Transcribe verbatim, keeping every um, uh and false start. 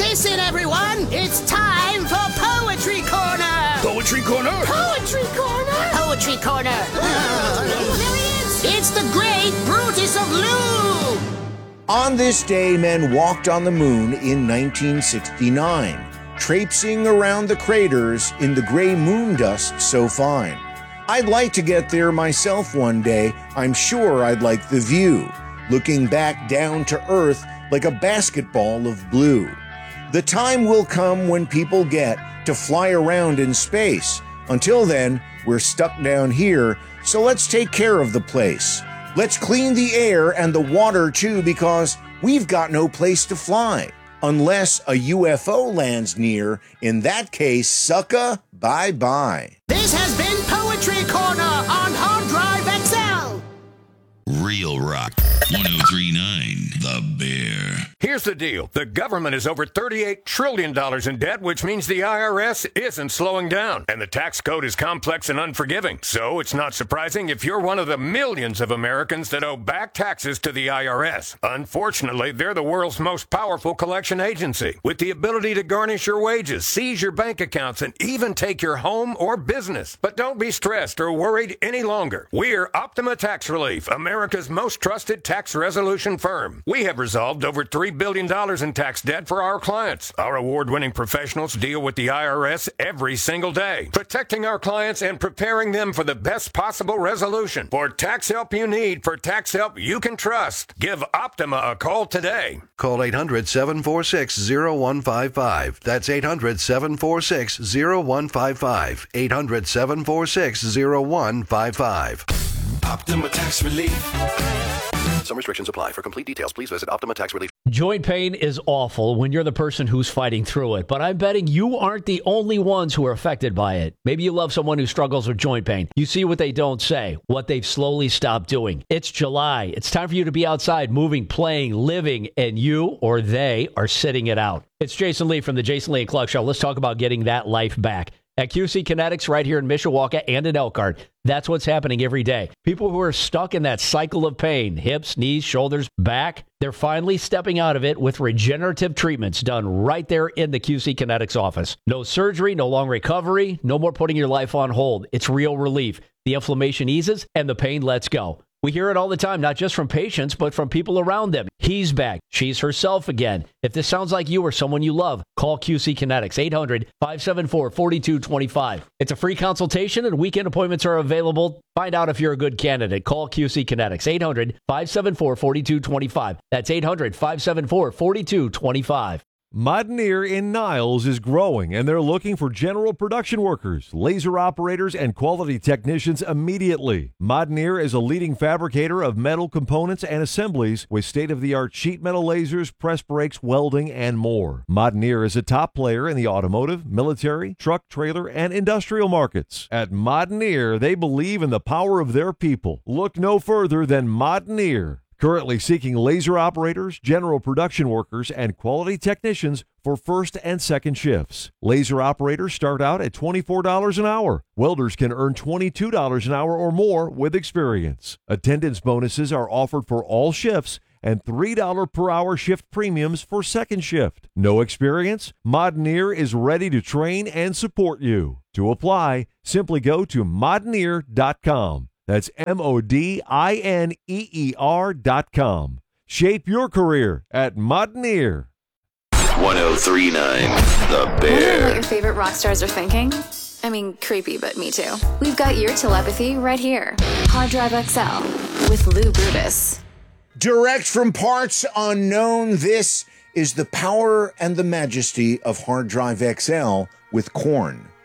Listen, everyone, it's time for Poetry Corner! Poetry Corner? Poetry Corner! Poetry Corner! Uh, there he is! It's the great Brutus of Lou! On this day, men walked on the moon in nineteen sixty-nine, traipsing around the craters in the gray moon dust so fine. I'd like to get there myself one day. I'm sure I'd like the view, looking back down to Earth like a basketball of blue. The time will come when people get to fly around in space. Until then, we're stuck down here, so let's take care of the place. Let's clean the air and the water too, because we've got no place to fly. Unless a U F O lands near, in that case, sucka, bye-bye. This has been Poetry Corner on Hard Drive X L. Real Rock one oh three point nine, The Bear. Here's the deal. The government is over thirty-eight trillion dollars in debt, which means the I R S isn't slowing down. And the tax code is complex and unforgiving. So it's not surprising if you're one of the millions of Americans that owe back taxes to the I R S. Unfortunately, they're the world's most powerful collection agency, with the ability to garnish your wages, seize your bank accounts, and even take your home or business. But don't be stressed or worried any longer. We're Optima Tax Relief, America's most trusted tax resolution firm. We have resolved over three billion dollars in tax debt for our clients. Our award-winning professionals deal with the I R S every single day, protecting our clients and preparing them for the best possible resolution. For tax help you need, for tax help you can trust, give Optima a call today. Call eight hundred, seven four six, zero one five five. That's eight hundred, seven four six, zero one five five. eight hundred, seven four six, zero one five five. Optima Tax Relief. Some restrictions apply. For complete details, please visit Optima Tax Relief. Joint pain is awful when you're the person who's fighting through it, but I'm betting you aren't the only ones who are affected by it. Maybe you love someone who struggles with joint pain. You see what they don't say, what they've slowly stopped doing. It's July. It's time for you to be outside, moving, playing, living, and you or they are sitting it out. It's Jason Lee from the Jason Lee and Clark Show. Let's talk about getting that life back. At Q C Kinetics right here in Mishawaka and in Elkhart, that's what's happening every day. People who are stuck in that cycle of pain, hips, knees, shoulders, back, they're finally stepping out of it with regenerative treatments done right there in the Q C Kinetics office. No surgery, no long recovery, no more putting your life on hold. It's real relief. The inflammation eases and the pain lets go. We hear it all the time, not just from patients, but from people around them. He's back. She's herself again. If this sounds like you or someone you love, call Q C Kinetics, eight hundred, five seven four, four two two five. It's a free consultation and weekend appointments are available. Find out if you're a good candidate. Call Q C Kinetics, eight hundred, five seven four, four two two five. That's eight hundred, five seven four, four two two five. Modneer in Niles is growing, and they're looking for general production workers, laser operators, and quality technicians immediately. Modneer is a leading fabricator of metal components and assemblies with state-of-the-art sheet metal lasers, press brakes, welding, and more. Modneer is a top player in the automotive, military, truck, trailer, and industrial markets. At Modneer, they believe in the power of their people. Look no further than Modneer. Currently seeking laser operators, general production workers, and quality technicians for first and second shifts. Laser operators start out at twenty-four dollars an hour. Welders can earn twenty-two dollars an hour or more with experience. Attendance bonuses are offered for all shifts and three dollars per hour shift premiums for second shift. No experience? Modneer is ready to train and support you. To apply, simply go to modneer dot com. That's M O D I N E E R dot com. Shape your career at Modneer. one oh three point nine, The Wonder Bear. what your favorite rock stars are thinking? I mean, creepy, but me too. We've got your telepathy right here. Hard Drive X L with Lou Brutus. Direct from parts unknown, this is the power and the majesty of Hard Drive X L with Korn.